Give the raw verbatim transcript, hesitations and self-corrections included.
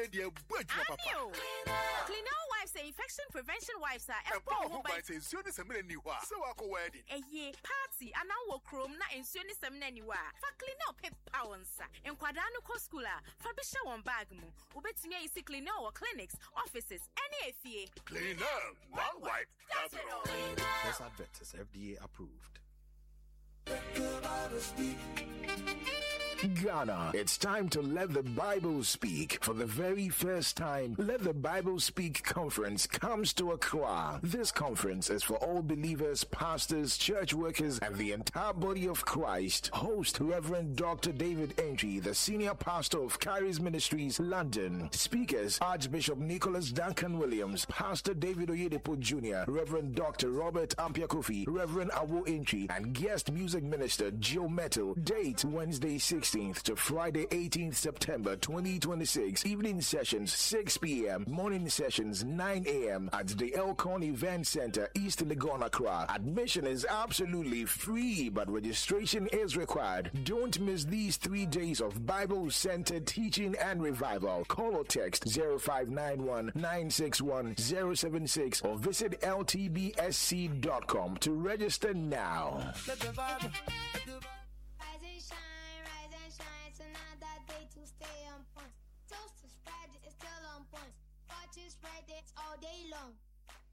dear budget papa. Cleanol wipes say infection prevention wipes are a power by say soon is a million new one. So I go wedding. A ye party and now walk room na in soon is a anywhere. For Cleanol pep pounds and Quadano co schooler for Bisha one bag mu. Ubet me is Cleanol or clinics, offices, any fee. Cleanol, one wipe. That's it all. This advert is F D A approved. Ghana, it's time to let the Bible speak. For the very first time, Let the Bible Speak conference comes to Accra. This conference is for all believers, pastors, church workers, and the entire body of Christ. Host Reverend Doctor David Entry, the senior pastor of Charis Ministries, London. Speakers, Archbishop Nicholas Duncan Williams, Pastor David Oyedepo Junior, Reverend Doctor Robert Ampia-Kofi, Reverend Awo Entry, and guest music minister Joe Metal. Date Wednesday sixteenth to Friday eighteenth September twenty twenty-six. Evening sessions six p.m. Morning sessions nine a.m. at the Elcon Event Center, East Legon, Accra. Admission is absolutely free, but registration is required. Don't miss these three days of Bible-centered teaching and revival. Call or text zero five nine one nine six one zero seven six or visit L T B S C dot com to register now. Rise and shine, rise and shine. It's another day to stay on point. Toast is Friday, it's still on point. Watch is right there all day long.